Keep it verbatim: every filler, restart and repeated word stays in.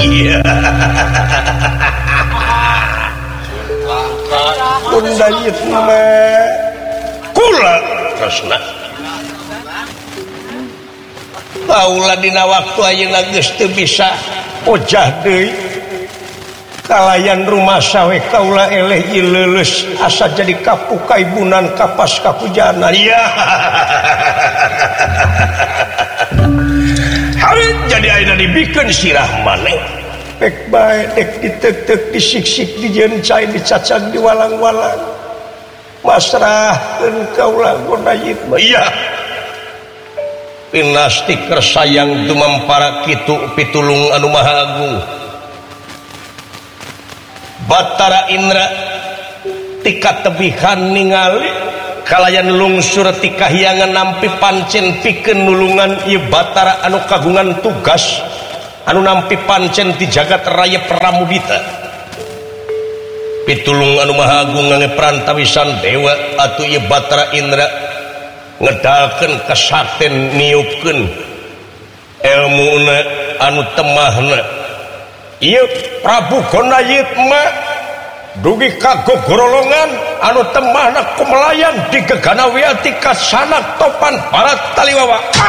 iya Bunda Yitma kula tresna kaulah dina waktu ayeuna geus teu bisa ojah deui kalayan rumah sawe kaula eleh ileuleus asa jadi kapukai bunan kapas kapujana ya harit jadi ayeuna dibikeun sirah maneh pek bae dek diteuk-teuk disiksik dijencai dicacag diwalang-walang masrahkeun kaula Bunda Yitma iya pinastik kersayang dumampara kitu pitulung anu maha agung Batara Indra tika tebihan ningali kalayan lungsur ti kahyangan nampi pancen pikeun nulungan ieu Batara anu kagungan tugas anu nampi pancen ti jagat raya Pramudita pitulung anu maha agung ngange prantawisan dewa atuh ieu Batara Indra ngedalkeun kasaten niupkeun elmuna anu temahna ieu Prabu Gondayitma dugi ka gogorolongan anu temahna kumelayan digegana wiati ka sanak topan barat taliwawa